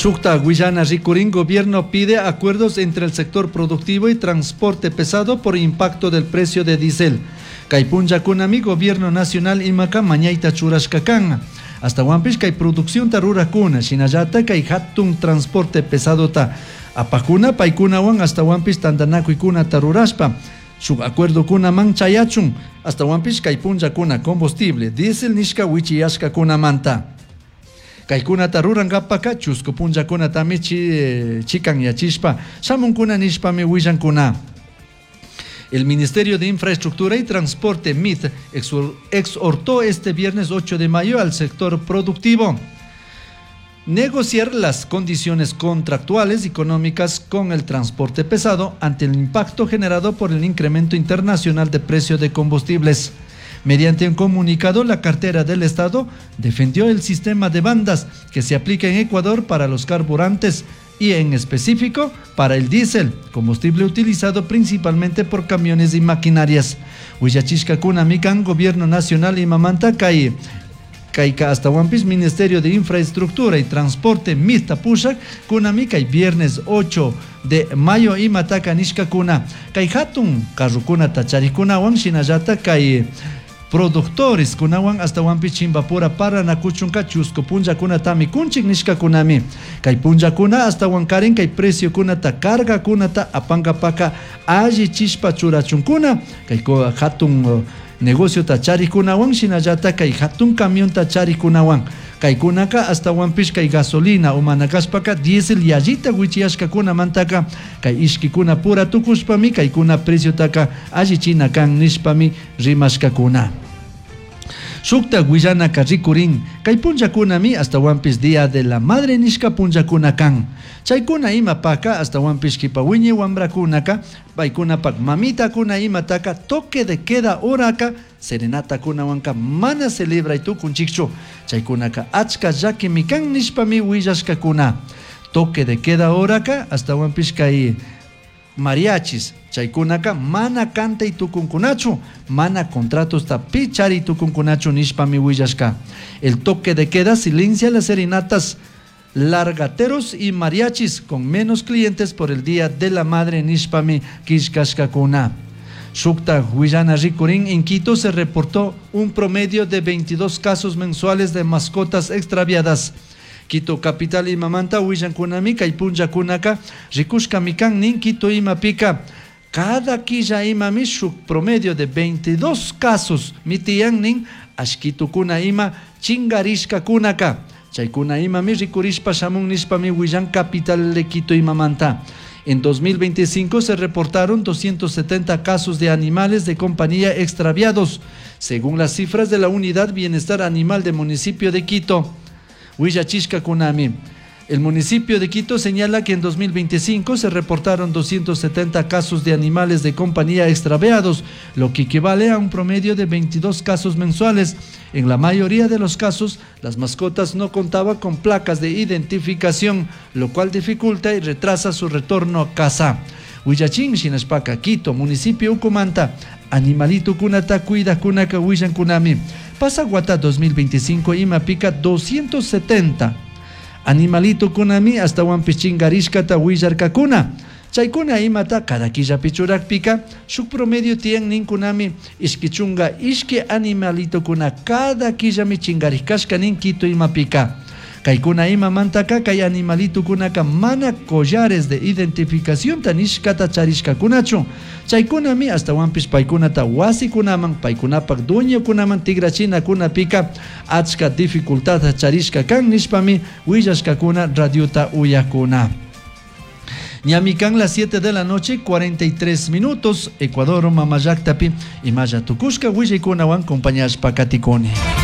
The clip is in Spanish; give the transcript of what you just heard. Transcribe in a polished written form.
Shukta Guillana Ricurín, gobierno pide acuerdos entre el sector productivo y transporte pesado por impacto del precio de diésel. Kaipunja Kunami, gobierno nacional Imaka Mañaita Churashkakan. Hasta Wampish Kai producción tarura kuna, Shinayata Kai Hatun transporte pesado ta. Apakuna Paikunawan hasta Wampish Tandanaku kuna taruraspa. Su acuerdo kuna man chayachun. Hasta Wampish Kaipunja kuna combustible, diésel nishka wichiyashka kuna manta. Kaikuna taruran gapaka chusco punja kuna tami chikan yachispa samun kuna nishpa mi wishan kuna. El Ministerio de Infraestructura y Transporte MIT exhortó este viernes 8 de mayo al sector productivo negociar las condiciones contractuales y económicas con el transporte pesado ante el impacto generado por el incremento internacional de precio de combustibles. Mediante un comunicado, la cartera del Estado defendió el sistema de bandas que se aplica en Ecuador para los carburantes y en específico para el diésel, combustible utilizado principalmente por camiones y maquinarias. Huillachishka Kunamikan, Gobierno Nacional y Mamanta Kaika hasta Wampis, Ministerio de Infraestructura y Transporte Mista Pushak, Kunamika y viernes 8 de mayo y Mataka Nishka Kuna. Kai Hatun, Karukuna Tacharikuna Wan Shinayata Kai. Productores kunawan hasta Wampi Chimbapura para Nakuchunka Chusco Punja kuna tami kunchik nishka kunami. Kai punja kuna hasta Wankarin kai precio kuna ta carga kuna ta apanga paka aji chispa churachunkuna. Kai ko hatun negocio ta chari kunawan shinayata kai hatun camión ta chari kunawan. Kai kunaka hasta Wampish kai gasolina o manakaspaka diesel yajita wichiashka kuna mantaka kai ishki kuna pura tukuspami kai kuna precio taka aji china kan nishpami rimashka kuna. Shukta Guillana Karikurin, Kai Punja Kunami hasta Wampis Día de la Madre Nishka Punja Kunakan. Chaykuna ima paka hasta Wampis Kipawiñi Wambra Kunaka, Paikuna Pak Mamita Kuna ima taka, toque de queda oraka, Serenata Kunawanka mana celebra y tu kunchikcho. Chaykunaka achka yaki mikan nishpami Willashka Kuna. Toque de queda oraka hasta Wampis Kai mariachis. Chaykunaka mana canta y tukunkunachu, mana contratos tapichari y tukunkunachu nishpami willashka. El toque de queda silencia las serenatas, largateros y mariachis con menos clientes por el Día de la Madre nishpami kishkashka kuna. Shukta Huillana Rikurin, en Quito se reportó un promedio de 22 casos mensuales de mascotas extraviadas. Quito capital y Mamanta Huillan Kunami Kaipunja Kunaka Rikushka Mikan Nin Quito ima Pika. Cada quilla ima mishuk promedio de 22 casos mitiyan nin ashkitu kuna ima chingarishka kunaka. Chaykuna ima mi rikurishpa shamun nishpa mi Huillan capital de Quito ima manta. En 2025 se reportaron 270 casos de animales de compañía extraviados, según las cifras de la Unidad Bienestar Animal del municipio de Quito. Huillachishka Kunami. El municipio de Quito señala que en 2025 se reportaron 270 casos de animales de compañía extraviados, lo que equivale a un promedio de 22 casos mensuales. En la mayoría de los casos, las mascotas no contaban con placas de identificación, lo cual dificulta y retrasa su retorno a casa. Huillachín, Shinashpaka, Quito, municipio Ucumanta, animalito kunata cuida kunaka Huillan Kunami. Pasaguata 2025 ima pica 270. Animalito kunami hasta Wampichingarishka ta Huillarka kuna. Chaykuna imata cada quilla pichurak pica, shuk promedio tian nin kunami iskichunga iski animalito kuna cada quilla mi chingarishkashka nin Quito ima pica. Kaikuna ima mantaka kay animalito kunaka mana collares de identificación tanishkata charishka kunachu. Chaykunami hasta Wampis paikunata wasi kunaman paikunapak dueño kunaman tigrachina kuna pika achka dificultad charishka kan nishpami Huillashka kuna radiota uyakuna. Ñamikan las 7 de la noche, 43 minutos, Ecuador, Mamayaktapi, y Maya Tukushka, Huillikunawan, compañías Pacaticone.